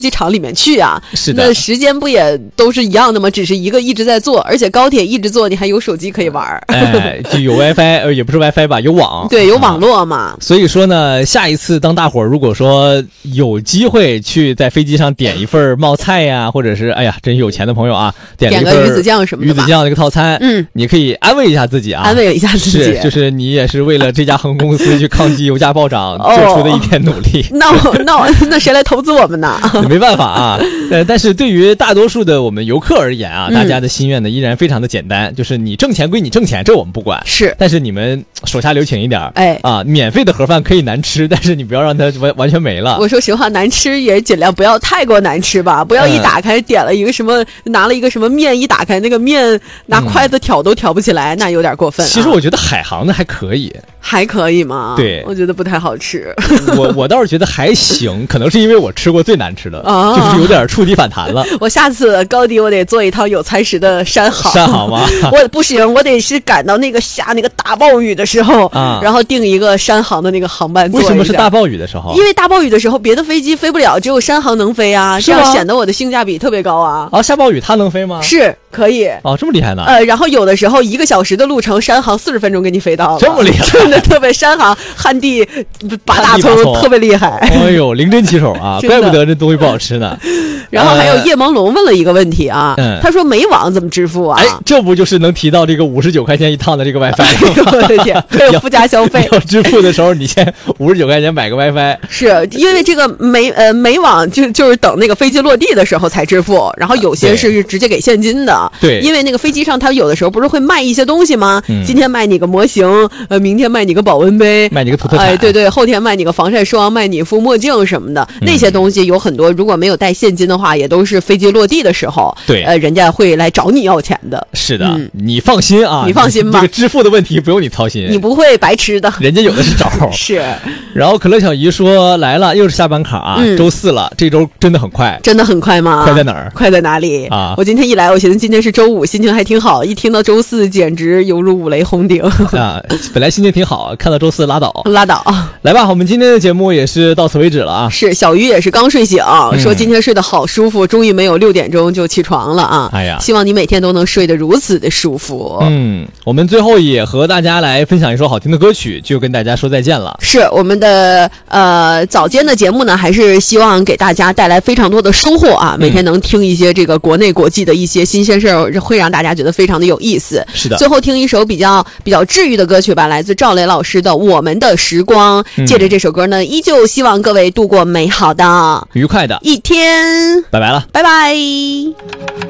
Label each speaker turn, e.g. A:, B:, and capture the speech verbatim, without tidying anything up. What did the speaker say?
A: 机场里面去啊，
B: 是的，
A: 那时间不也都是一样的吗？只是一个一直在坐，而且高铁一直坐，你还有手机可以玩。
B: 哎，就有 WiFi， 呃，也不是 WiFi 吧，有网。
A: 对，有网络嘛。啊、
B: 所以说呢，下一次当大伙儿如果说有机会去在飞机上点一份冒菜呀，或者是哎呀，真有钱的朋友啊，点了一份
A: 点个鱼子酱什么的，
B: 鱼子酱的一个套餐，
A: 嗯，
B: 你可以安慰一下自己啊，
A: 安慰一下自己，
B: 是，就是你也是为了这家航空公司去抗击油价暴涨做出的一点努力。
A: 那那那谁来投资我们呢？
B: 没办法啊，呃，但是对于大多数的我们游客而言啊，大家的心愿呢依然非常的简单，就是你挣钱归你挣钱，这我们不管，
A: 是，
B: 但是你们手下留情一点，
A: 哎
B: 啊，免费的盒饭可以难吃，但是你不要让它完完全没了。
A: 我说实话，难吃也尽量不要太过难吃吧，不要一打开、嗯、点了一个什么，拿了一个什么面，一打开那个面拿筷子挑都挑不起来，嗯、那有点过分、啊。
B: 其实我觉得海航的还可以，
A: 还可以吗？
B: 对，
A: 我觉得不太好吃。
B: 我我倒是觉得还行，可能是因为我吃过最难吃的，
A: 啊、
B: 就是有点触底反弹了。
A: 我下次高迪我得做一趟有餐食的山航，
B: 山航吗？
A: 我不行，我得是赶到那个下那个大暴雨的时候，啊、然后订一个山航的那个航班坐一下。
B: 为什么是大暴雨的时候？
A: 因为大暴雨的时候别的飞机飞不了，只有山航能飞啊，这样显得我的性价比特别高啊。
B: 啊，下暴雨它能飞吗？
A: 是可以。
B: 哦，这么厉害呢？
A: 呃，然后有的时候一个小时的路程，山航四十分钟给你飞到了，
B: 这么厉害，
A: 真的特别山航旱地拔大葱，特别厉害。
B: 哎呦，临阵起手啊，怪不得这东西不好吃呢。
A: 然后还有叶朦胧问了一个问题啊，
B: 嗯、
A: 他说没网怎么支付啊？
B: 哎，这不就是能提到这个五十九块钱一趟的这个 WiFi 吗？
A: 我的天，还有附加消费。
B: 要支付的时候，你先五十九块钱买个 WiFi。
A: 是因为这个没呃没网就就是等那个飞机落地的时候才支付，然后有些是直接给现金的。
B: 对，
A: 因为那个飞机上它有的时候不是会卖一些东西吗？
B: 嗯、
A: 今天卖你个模型，呃，明天卖你个保温杯，
B: 卖你个土特产，
A: 哎，对对，后天卖你个防晒霜，卖你一副墨镜什么的，嗯、那些东西有很多，如果没有带现金的话，也都是飞机落地的时候，
B: 对，
A: 呃，人家会来找你要钱的。
B: 是的，嗯、你放心啊，
A: 你放心吧，
B: 这个支付的问题不用你操心，
A: 你不会白吃的，
B: 人家有的是招。
A: 是。
B: 然后可乐小姨说来了，又是下班卡啊，嗯、周四了，这周真的很快，
A: 真的很快吗？
B: 快在哪儿？
A: 快在哪里
B: 啊？
A: 我今天一来，我觉得今天是周五，心情还挺好，一听到周四，简直犹如五雷轰顶
B: 啊！本来心情挺好，看到周四拉倒，
A: 拉倒。
B: 来吧，我们今天的节目也是到此为止了啊。
A: 是，小鱼也是刚睡醒，嗯、说今天睡得好舒服，终于没有六点钟就起床了啊！
B: 哎呀，
A: 希望你每天都能睡得如此的舒服。
B: 嗯，我们最后也和大家来分享一首好听的歌曲，就跟大家说再见了。
A: 是我们的呃早间的节目呢，还是希望给大家带来非常多的收获啊！每天能听一些这个国内国际的一些新鲜事儿，会让大家觉得非常的有意思。
B: 是的，
A: 最后听一首比较比较治愈的歌曲吧，来自赵雷老师的《我们的时光》。嗯、借着这首歌呢，依旧希望各位度过美好的、
B: 愉快的
A: 一天。
B: 拜拜了，
A: 拜拜。